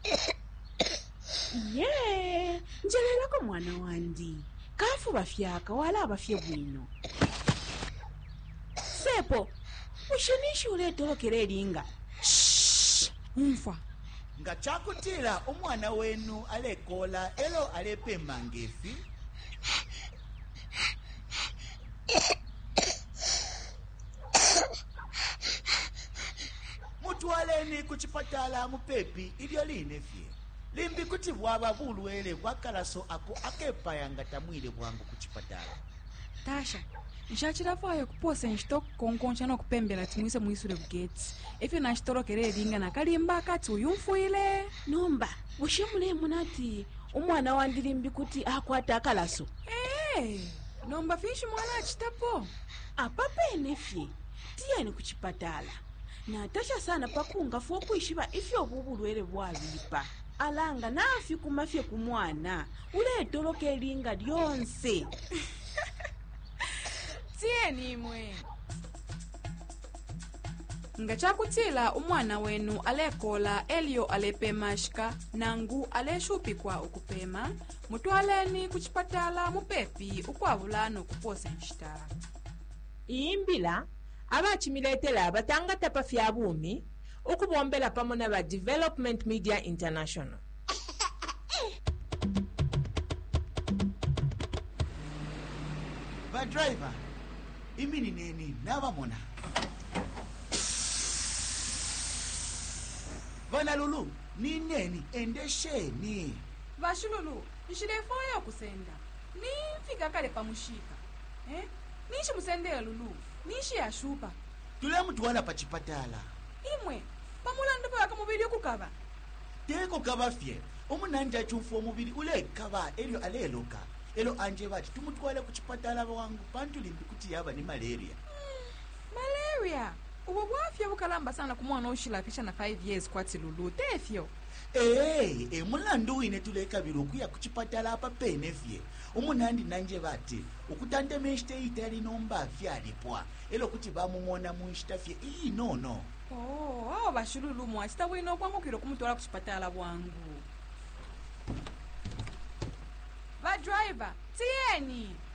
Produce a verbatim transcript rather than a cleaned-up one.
Ye, njelelako mwana wandi. Kafu bafyaka wala abafye bwino. Sepo, ushinishi uletolokera eringa. Shh, umfa. Nga chakutira omwana wenu alekola elo alepe mangefi. Mutwaleni kuchipatala mupepi ilyo linefye. Limbi kuti bwaba bulwele bwakalaso ako akepayanga tamwile bwangu kuchipatala. Tasha, nshachirafayo kupose nshitoku konkoncha no kupembela timwise muisure bugeti. Efe na nshitolokera eringa na kalimba kati uyumfuile. Nomba, ushimule munati umwana wandi limbi kuti akwata akalaso. Hey, nomba fishi mwana achitapo. Apapa enefye, tiyeni kuchipatala. Na Tasha sana pakunga fuwa kuishiba ifyo bubulwele bwabipa. Alanga nafi kumafye kumwana. Ule toloke linga lyonse. Tiyeni mwe. Nga chakutila umwana wenu alekola elio alepema shika nangu aleshupikwa ukupema. Mutwaleni kuchipatala mupepi ukwavulano kupose nshita. Imbila abachimiletela abatangata pafya bumi ukubombela pamona ba Development Media International. Ba driver, imini neni naba mona. Vana Lulu, ni neni endesheni. Vashululu, nishirefoyo kusenda. Ni fika kale pamushika. Eh? Nishi musendela Lulu. Nishi ya shupa. Tule mtuwana pachipatala. Imwe, pamulando pa wakamubili okukaba. Teko kaba fye. Omunanja chumfu omubili ule kaba elio aleloka. Elo anje bati tumutwala kuchipatala wangu pantu limbi kuti yaba ni malaria. Mm, malaria? Uwa wafya bukalamba sana kumwana oshilafisha na five years kwati Lulu. Tefyo. Hey, e mulandu ine tuleka biroku ya kuchipatala apa penefye. Omunandi nanje bati ukutande meshte itali nomba fyalipwa. Elo kuti bamumona muishtafye ii no no. Oh, awo bashululu mwachita wino kwangu kiro kumutwala kuchipatala wangu. Ba driver, tiyeni.